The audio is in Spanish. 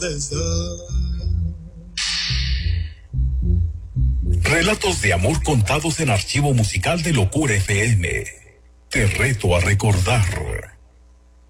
Relatos de amor contados en archivo musical de Locura FM. Te reto a recordar.